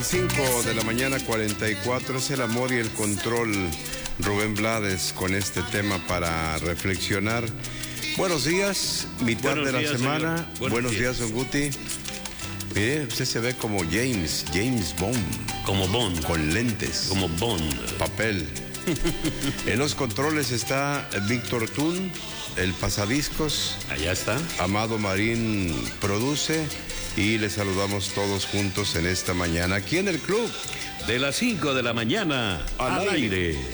5 de la mañana, 44, es el amor y el control. Rubén Blades con este tema para reflexionar. Buenos días, mitad de la semana. Buenos días, don Guti. Mire, usted se ve como James Bond. Como Bond. Con lentes. Como Bond. Papel. En los controles está Víctor Tún, el pasadiscos. Allá está. Amado Marín produce y les saludamos todos juntos en esta mañana aquí en el club. De las 5 de la mañana al aire.